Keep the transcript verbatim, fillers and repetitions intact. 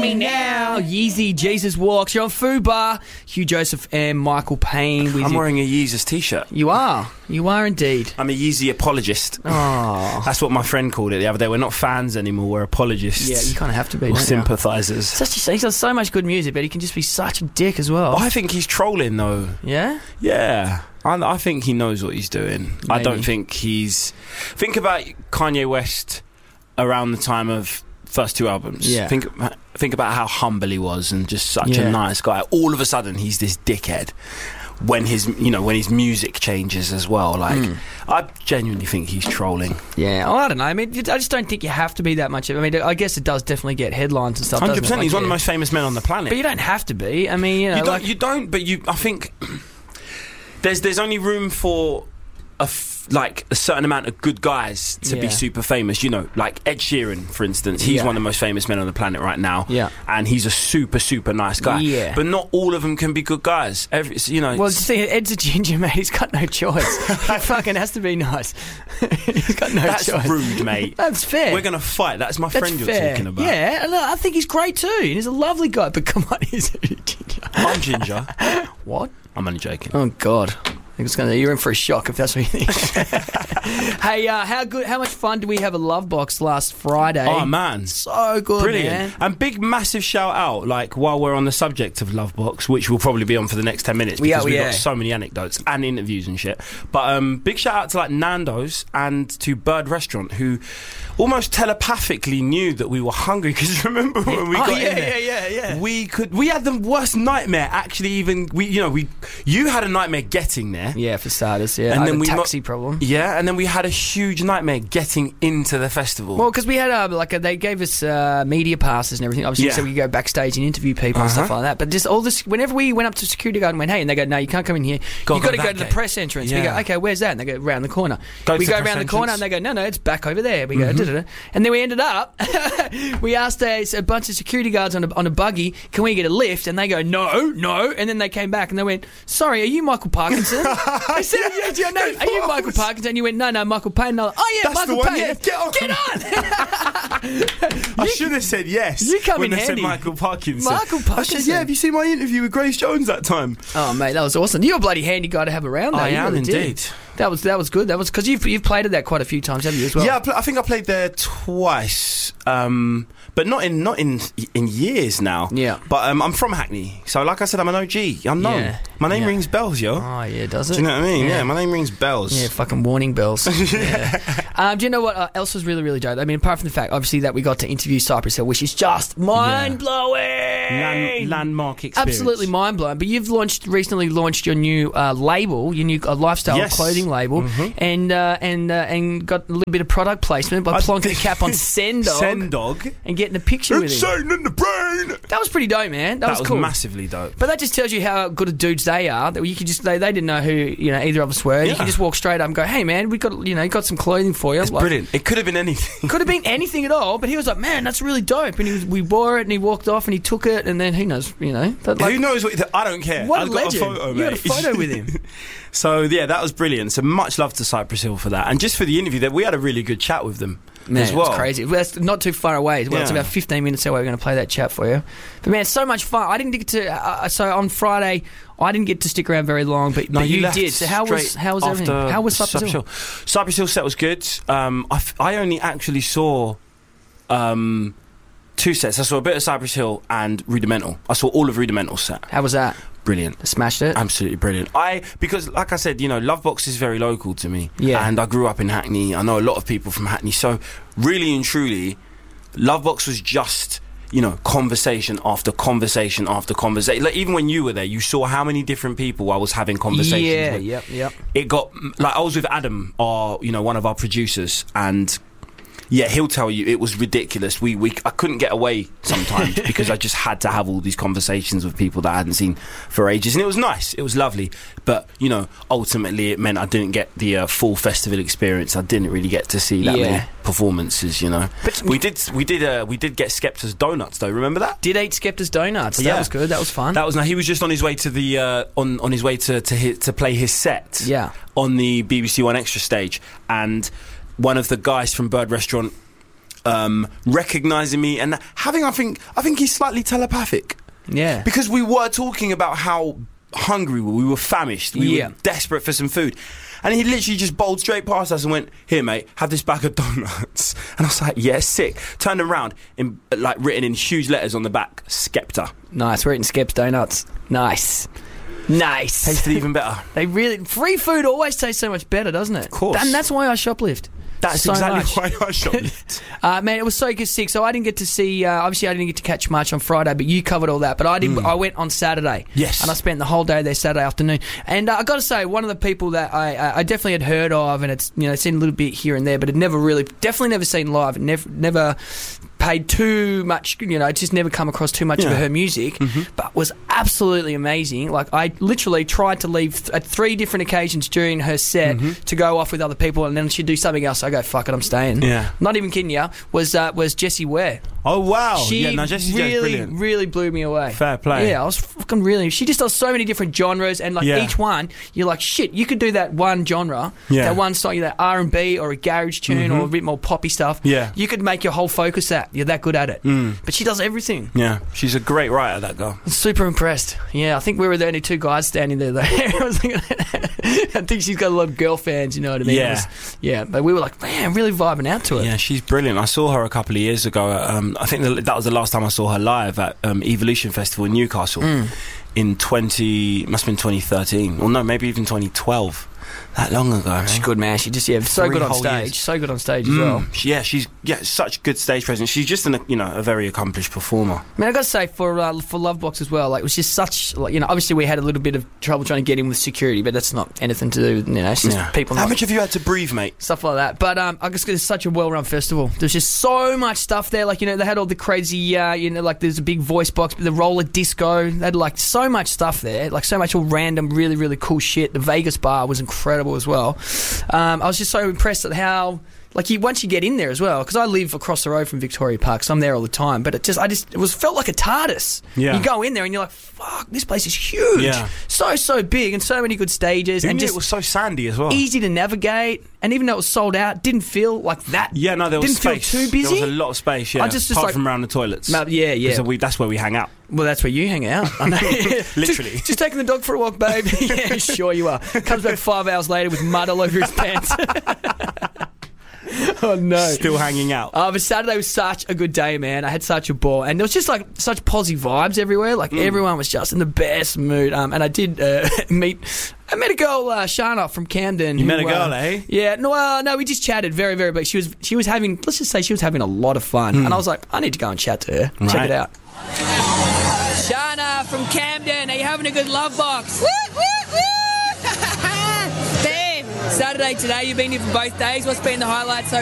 me now. Yeezy, Jesus Walks. You're on Fubar. Hugh Joseph and Michael Payne. With I'm you. wearing a Yeezus t-shirt. You are. You are indeed. I'm a Yeezy apologist. Oh. That's what my friend called it the other day. We're not fans anymore, we're apologists. Yeah, you kind of have to be, or don't you? sympathisers. Such a, he's got so much good music, but he can just be such a dick as well. I think he's trolling, though. Yeah? Yeah. I, I think he knows what he's doing. Maybe. I don't think he's... Think about Kanye West around the time of first two albums. Yeah. Think, think about how humble he was and just such Yeah. a nice guy. All of a sudden, he's this dickhead. When his, you know, when his music changes as well, like mm. I genuinely think he's trolling. Yeah, oh, I don't know. I mean, I just don't think you have to be that much. I mean, I guess it does definitely get headlines and stuff. Hundred percent. Like, he's yeah. one of the most famous men on the planet. But you don't have to be. I mean, you know, you don't. like, You don't. But you, I think there's there's only room for a f- like a certain amount of good guys to Yeah. be super famous. You know, like Ed Sheeran, for instance. He's Yeah. one of the most famous men on the planet right now. Yeah. And he's a super super nice guy. Yeah. But not all of them can be good guys. Every, you know. well, just think, Ed's a ginger, mate. He's got no choice. He fucking has to be nice. He's got no that's choice. rude, mate. That's fair. We're gonna fight. That's my That's friend you're fair. talking about. Yeah, and I think he's great too. And he's a lovely guy. But come on, he's a ginger. I'm ginger. What? I'm only joking. Oh God. I think it's gonna, you're in for a shock if that's what you think. Hey, uh, how good? How much fun did we have a Love Box last Friday? Oh man, so good, brilliant! man. And big, massive shout out, like while we're on the subject of Love Box, which we'll probably be on for the next ten minutes because Yeah, we've yeah. got so many anecdotes and interviews and shit. But um, big shout out to like Nando's and to Bird Restaurant, who almost telepathically knew that we were hungry. Because remember when we Oh, got yeah, in there, yeah, yeah, yeah. we could, we had the worst nightmare. Actually, even we, you know, we, you had a nightmare getting there. Yeah, for starters, yeah. And I then had a we taxi mo- problem. Yeah, and then we had a huge nightmare getting into the festival. Well, because we had uh, like a, they gave us uh, media passes and everything, obviously, Yeah. so we could go backstage and interview people and Uh-huh. stuff like that. But just all this, whenever we went up to security guard and went, hey, and they go, no, you can't come in here. Gotta You've got to go go that to the gate. press entrance. We Yeah. go, okay, where's that? And they go, round the corner. Go we to go the around press the corner entrance. and they go, no, no, it's back over there. We go, da-da-da. And then we ended up, we asked a, a bunch of security guards on a, on a buggy, can we get a lift? And they go, no, no. And then they came back and they went, sorry, are you Michael Parkinson? I said, yeah, yeah, no, are you Michael Parkinson? And you went, no, no, Michael Payne. And I was, oh, yeah, That's the Michael one, Payne. yeah, get on. Get on. I should have said yes. You come when in they handy. said Michael Parkinson. Michael I Parkinson. said, yeah, have you seen my interview with Grace Jones that time? Oh, mate, that was awesome. You're a bloody handy guy to have around, though. I You am really did. indeed. That was that was good. That was because you've you've played at that quite a few times, haven't you? As well. Yeah, I, pl- I think I played there twice, um, but not in not in in years now. Yeah. But um, I'm from Hackney, so like I said, I'm an O G. I'm known. Yeah. My name Yeah. rings bells, yo. Oh yeah, does it? Do you know what I mean? Yeah, Yeah, my name rings bells. Yeah, fucking warning bells. yeah. Um, do you know what uh, else was really really dope? I mean, apart from the fact, obviously, that we got to interview Cypress Hill, which is just mind blowing. Land- landmark experience. Absolutely mind blowing. But you've launched recently launched your new uh, label, your new uh, lifestyle Yes. clothing label, Mhm. and uh, and uh, and got a little bit of product placement by I plonking did- a cap on Sendog Sendog. and getting a picture with him. Insane in the brain. That was pretty dope, man. That, That was, was cool. massively dope. But that just tells you how good of dudes they are. That you could just they, they didn't know who you know either of us were. You Yeah. can just walk straight up and go, "Hey, man, we got you know got some clothing for you." It's Like, brilliant. It could have been anything. Could have been anything at all, but he was like, "Man, that's really dope." And he was, we wore it, and he walked off, and he took it, and then who knows, you know? But like, Who knows what? I don't care. What a I've got legend! a photo, You got a mate. photo with him. So yeah, that was brilliant. So much love to Cypress Hill for that, and just for the interview. That we had a really good chat with them Man, as well. it's crazy. Well, that's not too far away as well. It's Yeah. about fifteen minutes away. We're going to play that chat for you. But man, so much fun. I didn't get to. Uh, so on Friday, I didn't get to stick around very long, but, No, but you, left did. So how was straight how was everything? after How was Cypress Hill? Cypress Hill set was good. Um, I, f- I only actually saw um, two sets. I saw a bit of Cypress Hill and Rudimental. I saw all of Rudimental's set. How was that? Brilliant. Smashed it. Absolutely brilliant. I because like I said, you know, Lovebox is very local to me. Yeah. And I grew up in Hackney. I know a lot of people from Hackney. So really and truly, Lovebox was just, you know, conversation after conversation after conversation. Like even when you were there, you saw how many different people I was having conversations Yeah. with. Yep. Yep. It got like I was with Adam, our you know one of our producers, and yeah, he'll tell you it was ridiculous. We we I couldn't get away sometimes because I just had to have all these conversations with people that I hadn't seen for ages, and it was nice. It was lovely, but you know, ultimately it meant I didn't get the uh, full festival experience. I didn't really get to see that Yeah. many performances. You know, But we did we did uh, we did get Skepta's donuts though. Remember that? Did eat Skepta's donuts. That Yeah. was good. That was fun. That was now. He was just on his way to the uh, on on his way to to hit, to play his set. Yeah. On the B B C One Extra stage, and one of the guys from Bird Restaurant um, recognizing me, and having, I think, I think he's slightly telepathic. Yeah. Because we were talking about how hungry we were. We were famished. We Yeah. were desperate for some food. And he literally just bowled straight past us and went, "Here, mate, have this bag of donuts." And I was like, "Yeah, sick." Turned around, in, like written in huge letters on the back, Skepta. Nice. We're eating Skep's donuts. Nice. Nice. Tasted even better. They really... Free food always tastes so much better, doesn't it? Of course. And that's why I shoplift. That's so exactly much. why I shoplift. uh, man, it was so good, sick. So I didn't get to see. Uh, obviously, I didn't get to catch much on Friday, but you covered all that. But I did. Mm. I went on Saturday. Yes. And I spent the whole day there Saturday afternoon. And uh, I got to say, one of the people that I, uh, I definitely had heard of, and it's you know seen a little bit here and there, but had never really, definitely never seen live. Never, never paid too much. You know, just never come across too much yeah. of her music. Mm-hmm. But was absolutely amazing. Like I literally tried to leave th- at three different occasions during her set mm-hmm. to go off with other people, and then she'd do something else. I go, fuck it, I'm staying. Yeah. Not even kidding you, was uh, was Jessie Ware. Oh, wow. She yeah, no, Jessie Ware is really, brilliant. really blew me away. Fair play. Yeah, I was fucking really... She just does so many different genres, and like yeah. each one, you're like, shit, you could do that one genre, yeah. that one song, that R and B or a garage tune mm-hmm. or a bit more poppy stuff. Yeah. You could make your whole focus that. You're that good at it. Mm. But she does everything. Yeah, she's a great writer, that girl. I'm super impressed. Yeah, I think we were the only two guys standing there, though. I, was thinking, I think she's got a lot of girl fans, you know what I mean? Yeah. Was, yeah, but we were like, man, really vibing out to it. Yeah, she's brilliant. I saw her a couple of years ago. At, um, I think that was the last time I saw her live at um, Evolution Festival in Newcastle mm. in twenty must have been twenty thirteen, or no, maybe even twenty twelve. That long ago. She's good, man. She just yeah, so Three good on whole stage. years. So good on stage as Mm. well. Yeah, she's yeah such good stage presence. She's just an, you know a very accomplished performer. I mean, I got to say for uh, for Lovebox as well, like it was just such like, you know obviously we had a little bit of trouble trying to get in with security, but that's not anything to do with you know it's just Yeah. people. How not, much have you had to breathe, mate? Stuff like that. But um, I guess it's such a well-run festival. There's just so much stuff there. Like you know they had all the crazy uh, you know like there's a big voice box, the roller disco. They had like so much stuff there, like so much all random, really really cool shit. The Vegas bar was incredible as well. Um, I was just so impressed at how, like, you once you get in there as well, because I live across the road from Victoria Park, so I'm there all the time. But it just, I just, it was felt like a TARDIS. Yeah. You go in there and you're like, fuck, this place is huge. Yeah. So so big and so many good stages, Who and knew just it was so sandy as well. easy to navigate. And even though it was sold out, didn't feel like that. Yeah, no, there was didn't space. feel too busy. There was a lot of space. Yeah, I just- just apart like- from around the toilets. No, yeah, yeah. So we, that's where we hang out. Well, that's where you hang out. I know. Literally. Just, just taking the dog for a walk, babe. Yeah, sure you are. Comes back five hours later with mud all over his pants. Oh no! Still hanging out. Uh, but Saturday was such a good day, man. I had such a ball, and there was just like such positive vibes everywhere. Like mm. everyone was just in the best mood. Um, and I did uh, meet. I met a girl, uh, Shana from Camden. You who, met a girl, uh, eh? Yeah. No, uh, no, we just chatted very, very. But she was, she was having. Let's just say she was having a lot of fun, mm. and I was like, I need to go and chat to her. Right. Check it out. Shana from Camden, are you having a good love box? Woo, woo, woo! Babe. Saturday today, you've been here for both days. What's been the highlight so